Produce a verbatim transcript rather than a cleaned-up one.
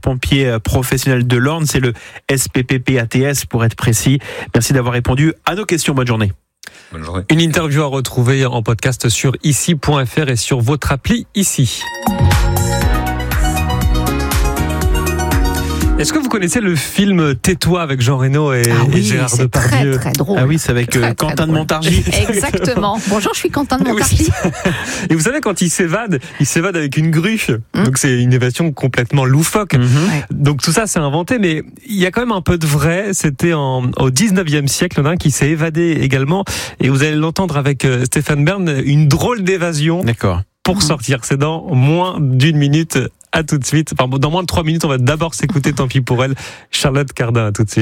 sapeur-pompier professionnel de l'Orne. C'est le S P P P A T S pour être précis. Merci d'avoir répondu à nos questions. Bonne journée. Bonne journée. Une interview à retrouver en podcast sur ici point f r et sur votre appli ici. Est-ce que vous connaissez le film Tais-toi avec Jean Reno et, ah oui, et Gérard c'est Depardieu? Très, très drôle. Ah oui, c'est avec très, euh, Quentin très de Montargis. Exactement. Bonjour, je suis Quentin de Montargis. Et vous savez, quand il s'évade, il s'évade avec une grue. Mmh. Donc c'est une évasion complètement loufoque. Mmh. Ouais. Donc tout ça, c'est inventé, mais il y a quand même un peu de vrai. C'était en, au dix-neuvième siècle, il y en a un qui s'est évadé également. Et vous allez l'entendre avec euh, Stéphane Bern, une drôle d'évasion. D'accord. Pour mmh. sortir, c'est dans moins d'une minute. À tout de suite. Enfin, dans moins de trois minutes, on va d'abord s'écouter Tant pis pour elle. Charlotte Cardin, à tout de suite.